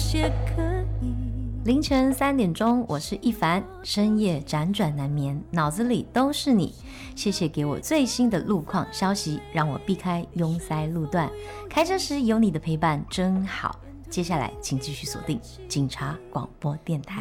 些可以。 凌晨3点钟，我是一凡，深夜辗转难眠，脑子里都是你。谢谢给我最新的路况消息，让我避开拥塞路段。开车时有你的陪伴真好。接下来请继续锁定警察广播电台。